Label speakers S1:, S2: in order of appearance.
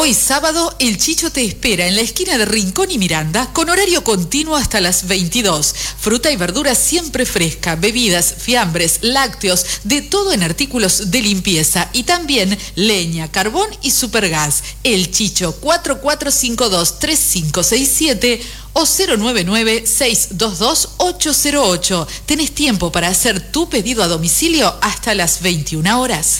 S1: Hoy sábado, el Chicho te espera en la esquina de Rincón y Miranda con horario continuo hasta las 22. Fruta y verdura siempre fresca, bebidas, fiambres, lácteos, de todo en artículos de limpieza y también leña, carbón y supergas. El Chicho 4452-3567 o 099-622-808. Tenés tiempo para hacer tu pedido a domicilio hasta las 21 horas.